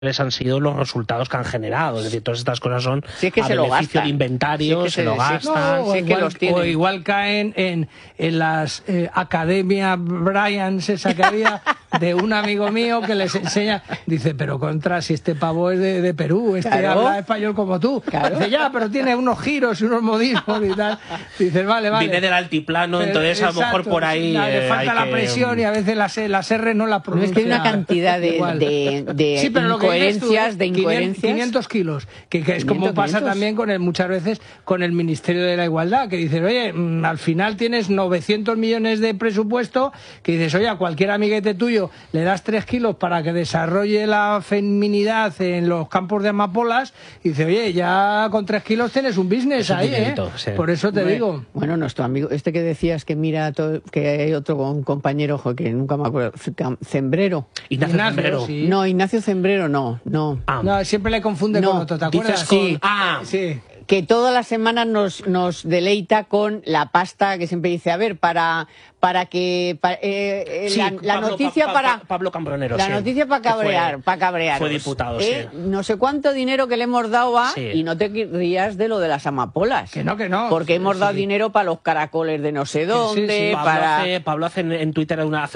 han sido los resultados que han generado. Es decir, todas estas cosas son a beneficio de inventario, se lo gastan. O igual caen en las Academia Bryans, esa que había de un amigo mío que les enseña, dice, pero contra, si este pavo es de Perú, habla español como tú. Claro. Dice, ya, pero tiene unos giros y unos modismos y tal. Dices, vale. Viene del altiplano, entonces a lo mejor por ahí... le falta la presión y a veces las R no las pronuncia. Es que hay una cantidad de incoherencias, 500 kilos, que es como pasa también muchas veces con el Ministerio de la Igualdad, que dices, oye, al final tienes 900 millones de presupuesto, que dices, oye, a cualquier amiguete tuyo le das 3 kilos para que desarrolle la feminidad en los campos de amapolas, y dices, oye, ya con 3 kilos tienes un business ahí, dinerito, sí. Por eso te digo. Bueno, nuestro amigo, que decías que mira, que hay otro compañero, que nunca me acuerdo, Zembrero. Ignacio Zembrero. Sí. No, Ignacio Zembrero no. No, siempre le confunde con otro, ¿te acuerdas? Sí. Que todas las semanas nos deleita con la pasta que siempre dice, a ver, para que la noticia para Pablo Cambronero, la noticia para cabrear, fue diputado, sí. No sé cuánto dinero que le hemos dado y no te rías de lo de las amapolas, que no, porque hemos dado dinero para los caracoles de no sé dónde. Pablo hace en Twitter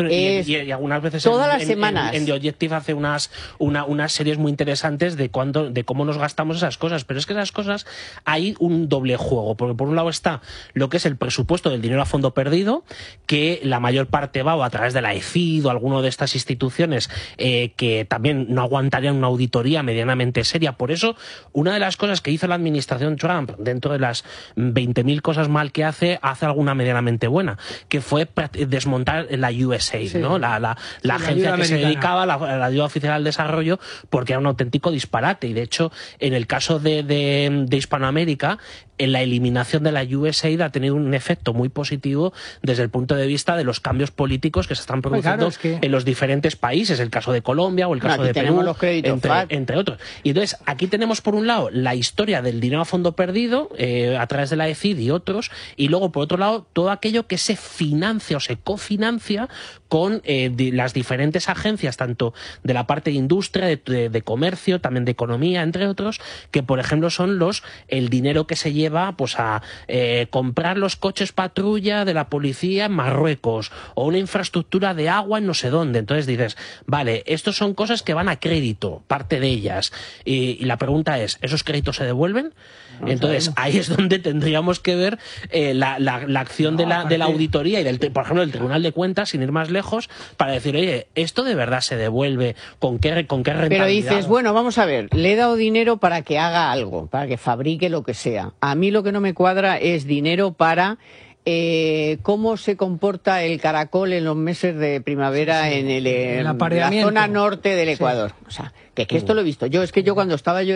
y algunas veces todas las semanas en The Objective hace unas series muy interesantes de cómo nos gastamos esas cosas, pero es que esas cosas hay un doble juego, porque por un lado está lo que es el presupuesto del dinero a fondo perdido, que la mayor parte va o a través de la EFID o alguna de estas instituciones que también no aguantarían una auditoría medianamente seria. Por eso, una de las cosas que hizo la administración Trump, dentro de las 20.000 cosas mal que hace alguna medianamente buena, que fue desmontar la USAID, ¿no? La agencia que se dedicaba a la ayuda oficial al desarrollo, porque era un auténtico disparate. Y de hecho, en el caso de Hispanoamérica, en la eliminación de la USAID ha tenido un efecto muy positivo desde el punto de vista de los cambios políticos que se están produciendo en los diferentes países, el caso de Colombia o el caso de Perú, entre otros. Y entonces aquí tenemos por un lado la historia del dinero a fondo perdido a través de la EFID y otros, y luego por otro lado todo aquello que se financia o se cofinancia con las diferentes agencias, tanto de la parte de industria, de comercio, también de economía, entre otros, que por ejemplo son el dinero que se lleva pues a comprar los coches patrulla de la policía en Marruecos o una infraestructura de agua en no sé dónde. Entonces dices, vale, estos son cosas que van a crédito, parte de ellas, y la pregunta es, ¿esos créditos se devuelven? Entonces ahí es donde tendríamos que ver la acción de la auditoría y por ejemplo del Tribunal de Cuentas, sin ir más lejos, para decir, oye, ¿esto de verdad se devuelve? ¿Con qué rentabilidad? Pero dices, bueno, vamos a ver, le he dado dinero para que haga algo, para que fabrique lo que sea. A mí lo que no me cuadra es dinero para cómo se comporta el caracol en los meses de primavera en la zona norte del Ecuador. O sea, que esto lo he visto yo. Es que yo cuando estaba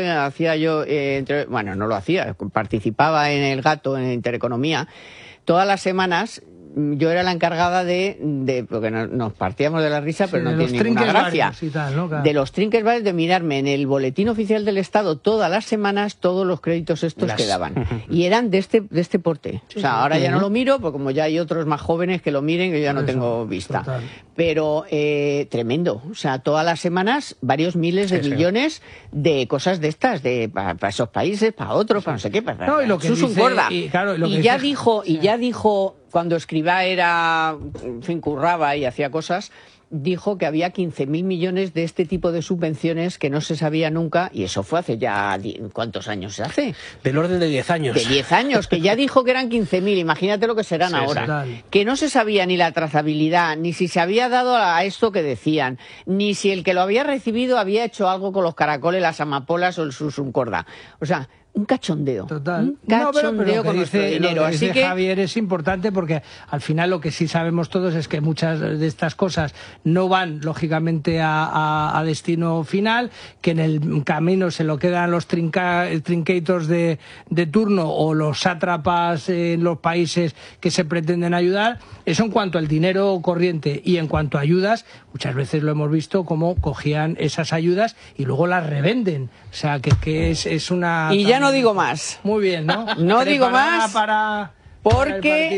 bueno, no lo hacía, participaba en El Gato, en Intereconomía, todas las semanas. Yo era la encargada porque nos partíamos de la risa, pero no tiene ninguna gracia. De los trinkers varios, de mirarme en el boletín oficial del Estado todas las semanas todos los créditos que daban. Y eran de este porte. O sea, ahora ya no lo miro, porque como ya hay otros más jóvenes que lo miren, que yo ya no tengo vista. Total. Pero tremendo. O sea, todas las semanas varios miles de millones de cosas de estas, para esos países, para otros, para no sé qué. No, y lo que dice, ya dijo cuando Escrivá curraba y hacía cosas, dijo que había 15.000 millones de este tipo de subvenciones que no se sabía nunca, y eso fue hace ya... ¿Cuántos años hace? Del orden de 10 años. De 10 años, que ya dijo que eran 15.000, imagínate lo que serán ahora. Que no se sabía ni la trazabilidad, ni si se había dado a esto que decían, ni si el que lo había recibido había hecho algo con los caracoles, las amapolas o el susuncorda. O sea, un cachondeo. Total. Un cachondeo con nuestro dinero. Así que Javier es importante, porque al final lo que sí sabemos todos es que muchas de estas cosas no van lógicamente a destino final, que en el camino se lo quedan los trincators de turno o los sátrapas en los países que se pretenden ayudar. Eso en cuanto al dinero corriente, y en cuanto a ayudas, muchas veces lo hemos visto cómo cogían esas ayudas y luego las revenden. O sea, que es una... Y ya no digo más. Muy bien, ¿no? No digo más para porque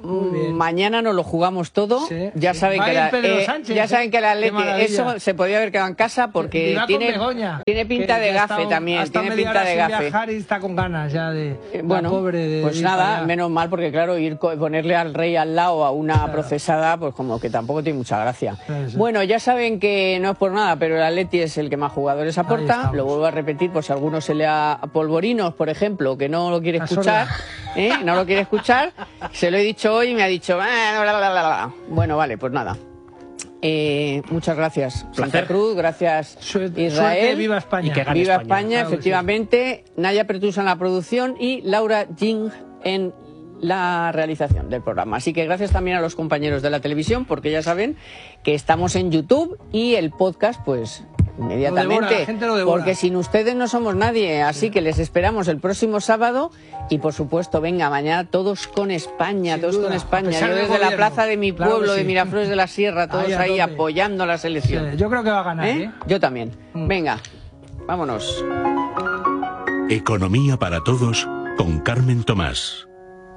Mañana nos lo jugamos todo. Sí, ya sí. saben que Ya saben que el Atleti eso se podía haber quedado en casa porque tiene pinta de gafe también. Tiene pinta de gafe. Viajar y está con ganas ya de bueno, pobre de pues nada, menos mal porque claro, ponerle al rey al lado a una procesada, pues como que tampoco tiene mucha gracia. Sí. Bueno, ya saben que no es por nada, pero el Atleti es el que más jugadores aporta. Lo vuelvo a repetir por si a alguno se le ha Polvorinos, por ejemplo, que no lo quiere escuchar, no lo quiere escuchar. Se lo he dicho hoy y me ha dicho bueno, vale, pues nada. Muchas gracias, Santa Cruz, gracias Israel. Suerte, viva España. Y que gane viva España, España, efectivamente. Naya Pertusa en la producción y Laura Jing en la realización del programa. Así que gracias también a los compañeros de la televisión, porque ya saben que estamos en YouTube y el podcast, pues inmediatamente, porque sin ustedes no somos nadie, así que les esperamos el próximo sábado y por supuesto, venga, mañana todos con España, yo desde la plaza de mi pueblo, de Miraflores de la Sierra, todos ahí apoyando a la selección. Sí, yo creo que va a ganar, Yo también. Venga, vámonos. Economía para todos con Carmen Tomás.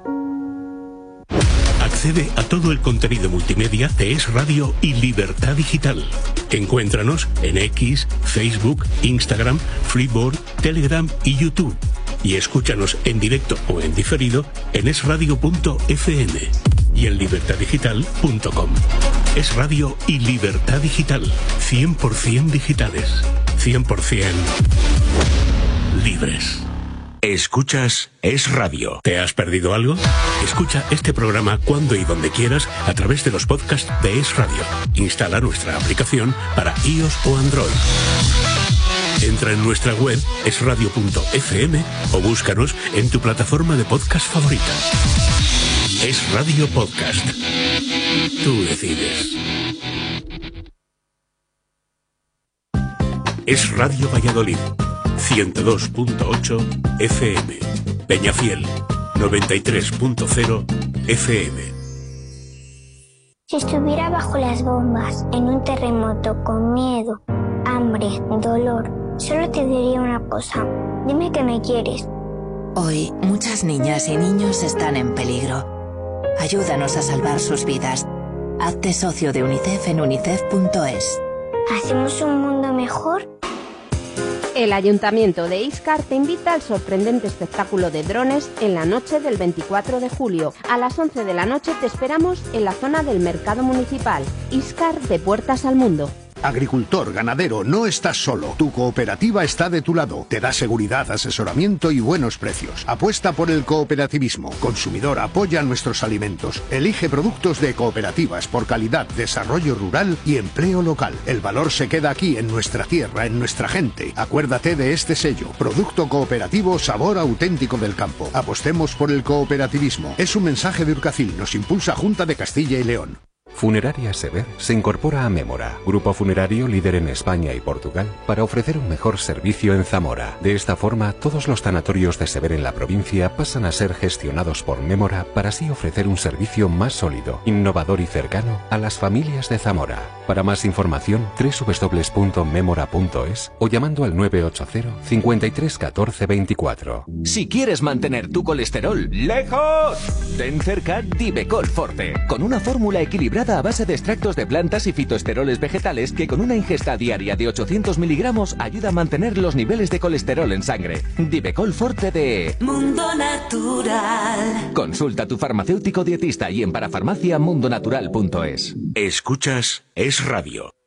Accede a todo el contenido multimedia de Es Radio y Libertad Digital. Encuéntranos en X, Facebook, Instagram, Flipboard, Telegram y YouTube. Y escúchanos en directo o en diferido en esradio.fm y en libertaddigital.com. Es Radio y Libertad Digital. 100% digitales. 100% libres. Escuchas Es Radio. ¿Te has perdido algo? Escucha este programa cuando y donde quieras a través de los podcasts de Es Radio. Instala nuestra aplicación para iOS o Android. Entra en nuestra web esradio.fm o búscanos en tu plataforma de podcast favorita. Es Radio Podcast. Tú decides. Es Radio Valladolid. 102.8 FM. Peñafiel, 93.0 FM. Si estuviera bajo las bombas, en un terremoto, con miedo, hambre, dolor, solo te diría una cosa. Dime que me quieres. Hoy, muchas niñas y niños están en peligro. Ayúdanos a salvar sus vidas. Hazte socio de UNICEF en unicef.es. ¿Hacemos un mundo mejor? El Ayuntamiento de Íscar te invita al sorprendente espectáculo de drones en la noche del 24 de julio. A las 11 de la noche te esperamos en la zona del Mercado Municipal. Íscar, de puertas al mundo. Agricultor, ganadero, no estás solo. Tu cooperativa está de tu lado. Te da seguridad, asesoramiento y buenos precios. Apuesta por el cooperativismo. Consumidor, apoya nuestros alimentos. Elige productos de cooperativas por calidad, desarrollo rural y empleo local. El valor se queda aquí, en nuestra tierra, en nuestra gente. Acuérdate de este sello. Producto cooperativo, sabor auténtico del campo. Apostemos por el cooperativismo. Es un mensaje de Urcacil. Nos impulsa Junta de Castilla y León. Funeraria Sever se incorpora a Mémora, grupo funerario líder en España y Portugal, para ofrecer un mejor servicio en Zamora. De esta forma, todos los tanatorios de Sever en la provincia pasan a ser gestionados por Mémora para así ofrecer un servicio más sólido, innovador y cercano a las familias de Zamora. Para más información, www.memora.es o llamando al 980 53 14 24. Si quieres mantener tu colesterol lejos, ten cerca Divecol Forte, con una fórmula equilibrada a base de extractos de plantas y fitoesteroles vegetales que con una ingesta diaria de 800 miligramos ayuda a mantener los niveles de colesterol en sangre. Divecol Forte de Mundo Natural. Consulta a tu farmacéutico dietista y en parafarmacia mundonatural.es. Escuchas Es Radio.